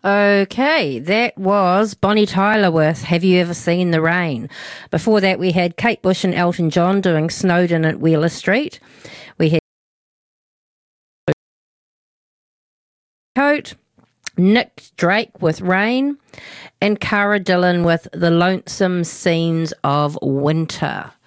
Okay, that was Bonnie Tyler with Have You Ever Seen the Rain? Before that, we had Kate Bush and Elton John doing Snowden at Wheeler Street. We had Coat, Nick Drake with Rain, and Cara Dillon with The Lonesome Scenes of Winter.